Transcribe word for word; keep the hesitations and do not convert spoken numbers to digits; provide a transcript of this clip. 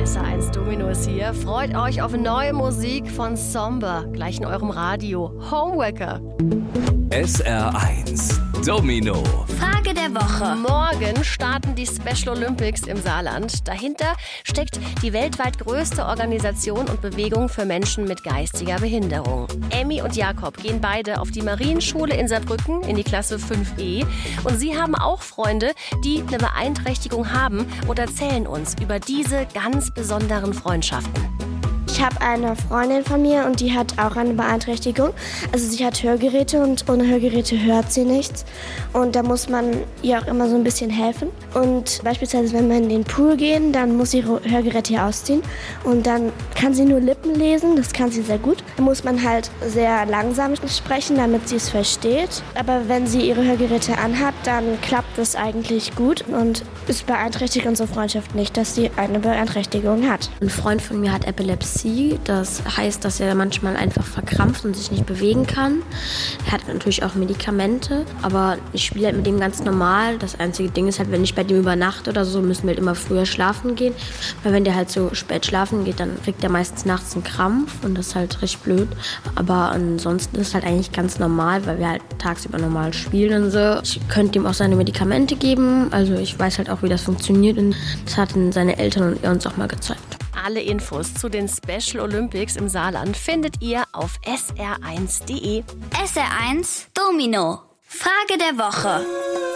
S R eins Domino ist hier. Freut euch auf neue Musik von Somber, gleich in eurem Radio. Homeworker. S R eins Domino. Frage der Woche. Morgen starten die Special Olympics im Saarland. Dahinter steckt die weltweit größte Organisation und Bewegung für Menschen mit geistiger Behinderung. Emmy und Jakob gehen beide auf die Marienschule in Saarbrücken in die Klasse fünf E. Und sie haben auch Freunde, die eine Beeinträchtigung haben und erzählen uns über diese ganz besonderen Freundschaften. Ich habe eine Freundin von mir und die hat auch eine Beeinträchtigung. Also sie hat Hörgeräte und ohne Hörgeräte hört sie nichts. Und da muss man ihr auch immer so ein bisschen helfen. Und beispielsweise, wenn wir in den Pool gehen, dann muss sie ihre Hörgeräte hier ausziehen. Und dann kann sie nur Lippen lesen, das kann sie sehr gut. Da muss man halt sehr langsam sprechen, damit sie es versteht. Aber wenn sie ihre Hörgeräte anhat, dann klappt es eigentlich gut. Und es beeinträchtigt unsere Freundschaft nicht, dass sie eine Beeinträchtigung hat. Ein Freund von mir hat Epilepsie. Das heißt, dass er manchmal einfach verkrampft und sich nicht bewegen kann. Er hat natürlich auch Medikamente, aber ich spiele halt mit dem ganz normal. Das einzige Ding ist halt, wenn ich bei dem übernachte oder so, müssen wir halt immer früher schlafen gehen. Weil wenn der halt so spät schlafen geht, dann kriegt er meistens nachts einen Krampf und das ist halt richtig blöd. Aber ansonsten ist es halt eigentlich ganz normal, weil wir halt tagsüber normal spielen und so. Ich könnte ihm auch seine Medikamente geben, also ich weiß halt auch, wie das funktioniert und das hatten seine Eltern und er uns auch mal gezeigt. Alle Infos zu den Special Olympics im Saarland findet ihr auf S R eins punkt de. S R eins Domino. Frage der Woche.